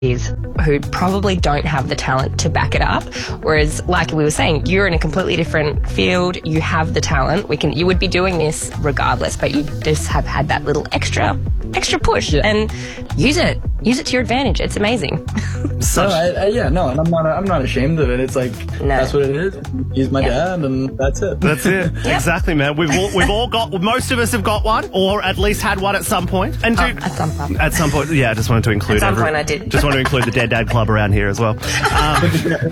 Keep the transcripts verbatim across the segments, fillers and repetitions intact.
who probably don't have the talent to back it up. Whereas, like we were saying, you're in a completely different field. You have the talent. We can. You would be doing this regardless, but you just have had that little extra, extra push, yeah. and use it. Use it to your advantage. It's amazing. So I, I, yeah, no, and I'm not. I'm not ashamed of it. It's like no. that's what it is. He's my yep. dad, and that's it. That's it. Yep. Exactly, man. We've all, we've all got. Most of us have got one, or at least had one at some point. And oh, dude, at some point. At some point, yeah. I just wanted to include. At some every, point, I did. Just want to include the Dead Dad Club around here as well. Um,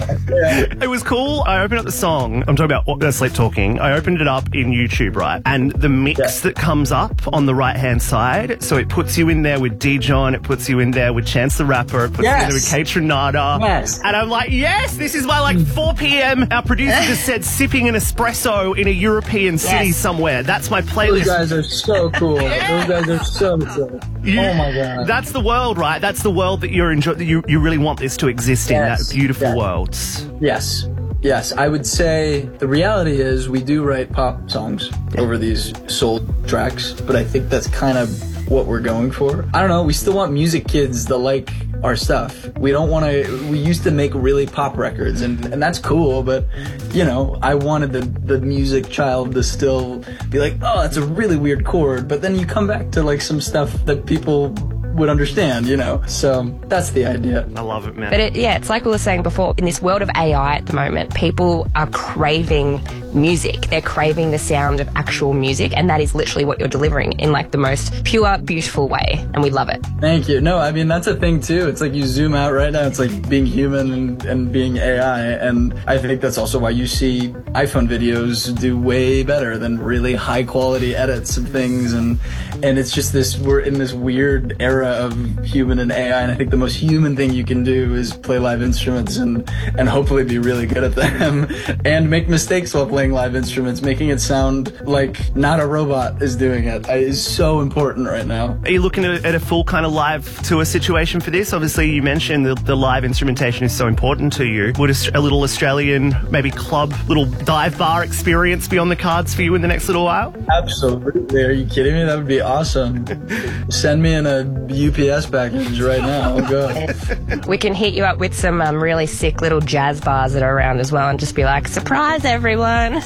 it was cool. I opened up the song. I'm talking about uh, Sleep Talking. I opened it up in YouTube, right? And the mix yeah. that comes up on the right hand side. So it puts you in there with Dijon. It puts you in there with Chance the Rapper. It puts yes. you in there with Kate Trinata. Yes. And I'm like, yes, this is why, like, four p.m. our producer just said sipping an espresso in a European city yes. somewhere. That's my playlist. Those guys are so cool. yeah. Those guys are so cool. You, oh my god. That's the world, right? That's the world that you're enjoy- you you really want this to exist yes. in, that beautiful yes. world. Yes. Yes, I would say the reality is we do write pop songs yeah. over these soul tracks, but I think that's kind of what we're going for. I don't know, we still want music kids that like our stuff. We don't want to, we used to make really pop records, and, and that's cool, but, you know, I wanted the, the music child to still be like, oh, that's a really weird chord, but then you come back to, like, some stuff that people would understand, you know. So that's the idea. I love it, man. But it, yeah, it's like we were saying before, in this world of A I at the moment, people are craving music. They're craving the sound of actual music, and that is literally what you're delivering in, like, the most pure, beautiful way, and we love it. Thank you. No, I mean, that's a thing too. It's like you zoom out right now, it's like being human and, and being A I, and I think that's also why you see iPhone videos do way better than really high quality edits of things, and and it's just this, we're in this weird era of human and A I, and I think the most human thing you can do is play live instruments and and hopefully be really good at them and make mistakes while playing live instruments. Making it sound like not a robot is doing it is so important right now. Are you looking at, at a full kind of live tour situation for this? Obviously you mentioned the, the live instrumentation is so important to you. Would a, a little Australian maybe club, little dive bar experience be on the cards for you in the next little while? Absolutely. Are you kidding me? That would be awesome. Send me in a U P S package right now. I'll go. We can hit you up with some um, really sick little jazz bars that are around as well, and just be like, surprise everyone.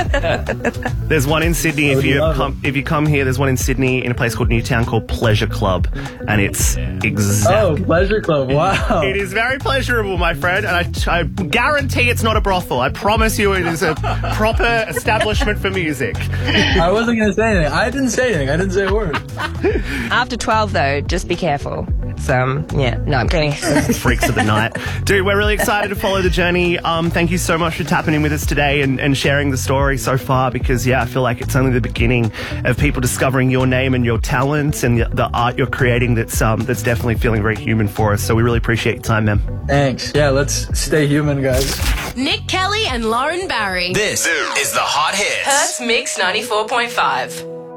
There's one in Sydney. If you come, if you come here, there's one in Sydney in a place called Newtown called Pleasure Club, and it's exact. Oh, Pleasure Club! Wow. It is very pleasurable, my friend, and I, I guarantee it's not a brothel. I promise you, it is a proper establishment for music. I wasn't gonna say anything. I didn't say anything. I didn't say a word. After twelve, though, just be careful. It's, um, yeah, no, I'm kidding. Freaks of the night. Dude, we're really excited to follow the journey. Um, thank you so much for tapping in with us today and, and sharing the story so far, because, yeah, I feel like it's only the beginning of people discovering your name and your talents and the, the art you're creating that's um, that's definitely feeling very human for us. So we really appreciate your time, man. Thanks. Yeah, let's stay human, guys. Nick Kelly and Lauren Barry. This is the Hot Hits. Perth Mix ninety-four point five.